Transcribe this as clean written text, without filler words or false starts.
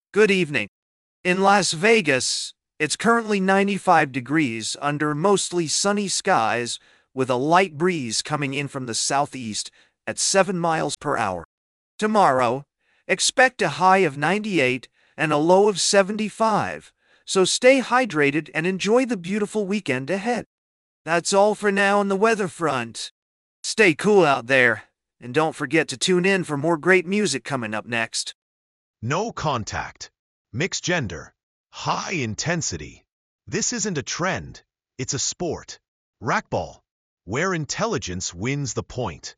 Good evening. In Las Vegas, it's currently 95 degrees under mostly sunny skies with a light breeze coming in from the southeast at 7 miles per hour. Tomorrow, expect a high of 98 and a low of 75, so stay hydrated and enjoy the beautiful weekend ahead. That's all for now on the weather front. Stay cool out there, and don't forget to tune in for more great music coming up next. No contact. Mixed gender. High intensity. This isn't a trend. It's a sport. Racquetball. Where intelligence wins the point.